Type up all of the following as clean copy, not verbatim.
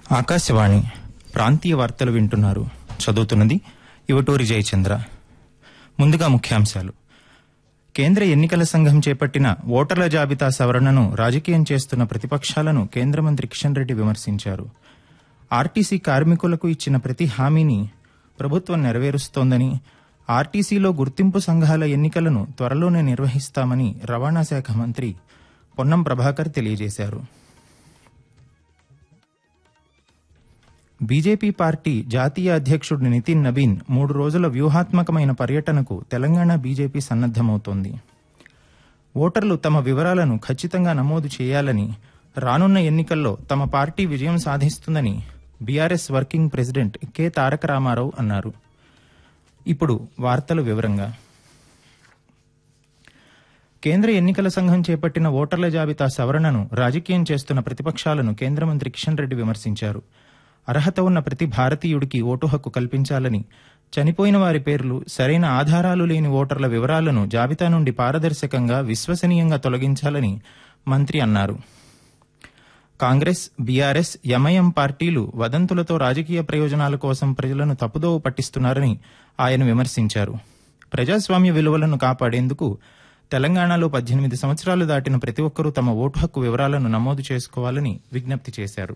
ఆకాశవాణి ప్రాంతీయ వార్తలు వింటున్నారు. చదువుతున్నది యువటూరి జయచంద్ర. ముందుగా ముఖ్యాంశాలు. కేంద్ర ఎన్నికల సంఘం చేపట్టిన ఓటర్ల జాబితా సవరణను రాజకీయం చేస్తున్న ప్రతిపక్షాలను కేంద్ర మంత్రి కిషన్ రెడ్డి విమర్శించారు. ఆర్టీసీ కార్మికులకు ఇచ్చిన ప్రతి హామీని ప్రభుత్వం నెరవేరుస్తోందని, ఆర్టీసీలో గుర్తింపు సంఘాల ఎన్నికలను త్వరలోనే నిర్వహిస్తామని రవాణా శాఖ మంత్రి పొన్నం ప్రభాకర్ తెలియజేశారు. బీజేపీ పార్టీ జాతీయ అధ్యక్షుడు నితిన్ నబీన్ 3 రోజుల వ్యూహాత్మకమైన పర్యటనకు తెలంగాణ బీజేపీ సన్నద్దమవుతోంది. ఓటర్లు తమ వివరాలను ఖచ్చితంగా నమోదు చేయాలని, రానున్న ఎన్నికల్లో తమ పార్టీ విజయం సాధిస్తుందని బీఆర్ఎస్ వర్కింగ్ ప్రెసిడెంట్ కె తారక రామారావు అన్నారు. ఇప్పుడు వార్తల వివరంగా. కేంద్ర ఎన్నికల సంఘం చేపట్టిన ఓటర్ల జాబితా సవరణను రాజకీయం చేస్తున్న ప్రతిపక్షాలను కేంద్ర మంత్రి కిషన్ రెడ్డి విమర్శించారు. అర్హత ఉన్న ప్రతి భారతీయుడికి ఓటు హక్కు కల్పించాలని, చనిపోయిన వారి పేర్లు, సరైన ఆధారాలు లేని ఓటర్ల వివరాలను జాబితా నుండి పారదర్శకంగా, విశ్వసనీయంగా తొలగించాలని మంత్రి అన్నారు. కాంగ్రెస్, బీఆర్ఎస్, ఎంఐఎం పార్టీలు వదంతులతో రాజకీయ ప్రయోజనాల కోసం ప్రజలను తప్పుదోవ పట్టిస్తున్నారని ఆయన విమర్శించారు. ప్రజాస్వామ్య విలువలను కాపాడేందుకు తెలంగాణలో 18 సంవత్సరాలు దాటిన ప్రతి ఒక్కరూ తమ ఓటు హక్కు వివరాలను నమోదు చేసుకోవాలని విజ్ఞప్తి చేశారు.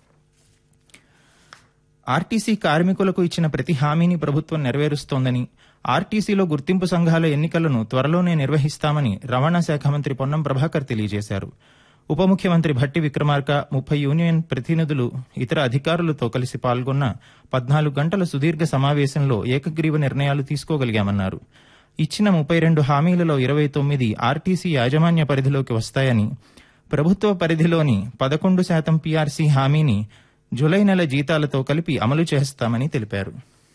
ఆర్టీసీ కార్మికులకు ఇచ్చిన ప్రతి హామీని ప్రభుత్వం నెరవేరుస్తోందని, ఆర్టీసీలో గుర్తింపు సంఘాల ఎన్నికలను త్వరలోనే నిర్వహిస్తామని రవాణా శాఖ మంత్రి పొన్నం ప్రభాకర్ తెలియజేశారు. ఉప ముఖ్యమంత్రి భట్టి విక్రమార్క, 30 యూనియన్ ప్రతినిధులు, ఇతర అధికారులతో కలిసి పాల్గొన్న 14 గంటల సుదీర్ఘ సమావేశంలో ఏకగ్రీవ నిర్ణయాలు తీసుకోగలిగామన్నారు. ఇచ్చిన 32 హామీలలో 29 ఆర్టీసీ యాజమాన్య పరిధిలోకి వస్తాయని, ప్రభుత్వ పరిధిలోని 11% పీఆర్సీ హామీని జూలై నెల జీతాలతో కలిపి అమలు చేస్తామని తెలిపారు.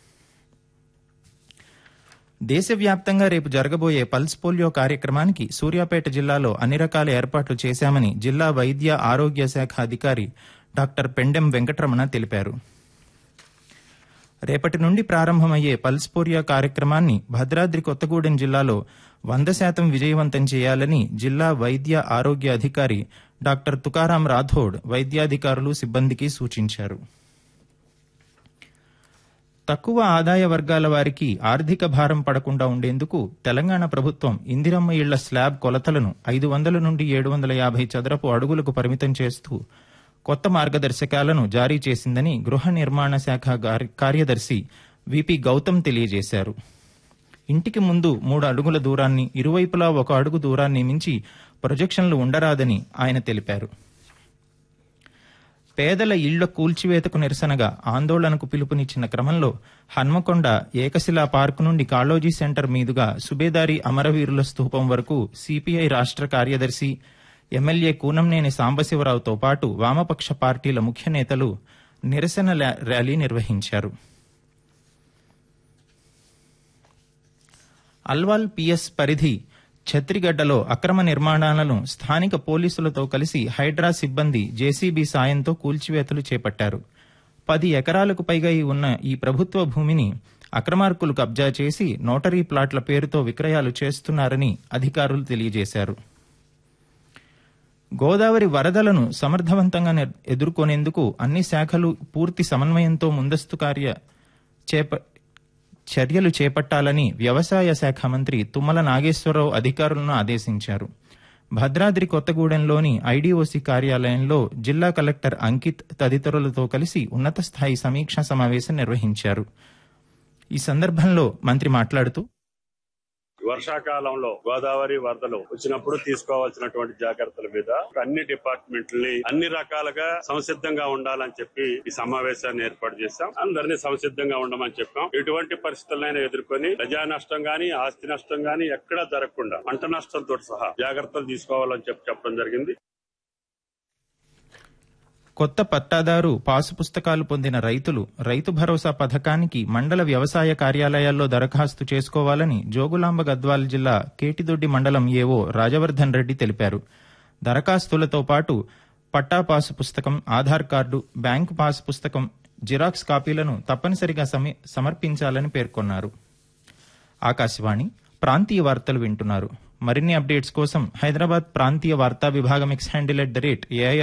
దేశవ్యాప్తంగా రేపు జరగబోయే పల్స్ పోలియో కార్యక్రమానికి సూర్యాపేట జిల్లాలో అన్ని రకాల ఏర్పాట్లు చేశామని జిల్లా వైద్య ఆరోగ్య శాఖ అధికారి డాక్టర్ పెండెం వెంకటరమణ తెలిపారు. రేపటి నుండి ప్రారంభమయ్యే పల్స్ పోలియో కార్యక్రమాన్ని భద్రాద్రి కొత్తగూడెం జిల్లాలో 100% విజయవంతం చేయాలని జిల్లా వైద్య ఆరోగ్య అధికారి డాక్టర్ తుకారాం రాథోడ్ వైద్యాధికారులు, సిబ్బందికి సూచించారు. తక్కువ ఆదాయ వర్గాల వారికి ఆర్థిక భారం పడకుండా ఉండేందుకు తెలంగాణ ప్రభుత్వం ఇందిరమ్మ ఇళ్ల స్లాబ్ కొలతలను 500 నుండి 750 చదరపు అడుగులకు పరిమితం చేస్తూ కొత్త మార్గదర్శకాలను జారీ చేసిందని గృహ నిర్మాణ శాఖ కార్యదర్శి విపి గౌతమ్ తెలియజేశారు. ఇంటికి ముందు 3 అడుగుల దూరాన్ని, ఇరువైపులా 1 అడుగు దూరాన్ని మించి ప్రొజెక్షన్లు ఉండరాదని ఆయన తెలిపారు. పేదల ఇళ్ల కూల్చివేతకు నిరసనగా ఆందోళనకు పిలుపునిచ్చిన క్రమంలో హన్మకొండ ఏకశిలా పార్కు నుండి కాళోజీ సెంటర్ మీదుగా సుబేదారి అమరవీరుల స్తూపం వరకు సిపిఐ రాష్ట్ర కార్యదర్శి, ఎమ్మెల్యే కూనంనేని సాంబశివరావుతో పాటు వామపక్ష పార్టీల ముఖ్య నేతలు నిరసన ర్యాలీ నిర్వహించారు. అల్వాల్ పిఎస్ పరిధి ఛత్రిగడ్డలో అక్రమ నిర్మాణాలను స్థానిక పోలీసులతో కలిసి హైడ్రా సిబ్బంది జేసీబీ సాయంతో కూల్చివేతలు చేపట్టారు. 10 ఎకరాలకు పైగా ఉన్న ఈ ప్రభుత్వ భూమిని అక్రమార్కులు కబ్జా చేసి నోటరీ ప్లాట్ల పేరుతో విక్రయాలు చేస్తున్నారని అధికారులు తెలియజేశారు. గోదావరి వరదలను సమర్థవంతంగా ఎదుర్కొనేందుకు అన్ని శాఖలు పూర్తి సమన్వయంతో ముందస్తు చర్యలు చేపట్టాలని వ్యవసాయ శాఖ మంత్రి తుమ్మల నాగేశ్వరరావు అధికారులను ఆదేశించారు. భద్రాద్రి కొత్తగూడెంలోని ఐడీఓసీ కార్యాలయంలో జిల్లా కలెక్టర్ అంకిత్ తదితరులతో కలిసి ఉన్నత స్థాయి సమీక్షా సమావేశం నిర్వహించారు. ఈ సందర్భంలో మంత్రి మాట్లాడుతూ, వర్షాకాలంలో గోదావరి వరదలు వచ్చినప్పుడు తీసుకోవాల్సినటువంటి జాగ్రత్తల మీద అన్ని డిపార్ట్మెంట్లని అన్ని రకాలుగా సంసిద్ధంగా ఉండాలని చెప్పి ఈ సమావేశాన్ని ఏర్పాటు చేశాం. అందరినీ సంసిద్ధంగా ఉండమని చెప్పాం. ఎటువంటి పరిస్థితులైనా ఎదుర్కొని ప్రజా నష్టం గానీ, ఆస్తి నష్టం గానీ ఎక్కడా జరగకుండా పంట నష్టంతో సహా జాగ్రత్తలు తీసుకోవాలని చెప్పడం జరిగింది. కొత్త పట్టాదారు పాసు పుస్తకాలు పొందిన రైతులు రైతు భరోసా పథకానికి మండల వ్యవసాయ కార్యాలయాల్లో దరఖాస్తు చేసుకోవాలని జోగులాంబ గద్వాల జిల్లా కేటిదొడ్డి మండలం ఏవో రాజవర్ధన్ రెడ్డి తెలిపారు. దరఖాస్తులతో పాటు పట్టా పాసు పుస్తకం, ఆధార్ కార్డు, బ్యాంకు పాసు పుస్తకం, జిరాక్స్ కాపీలను తప్పనిసరిగా సమర్పించాలని పేర్కొన్నారు. ఆకాశవాణి ప్రాంతీయ వార్తలు వింటున్నారు. మరిన్ని అప్డేట్స్ కోసం హైదరాబాద్ ప్రాంతీయ వార్తా విభాగం ఎక్స్ హ్యాండిల్ @AIR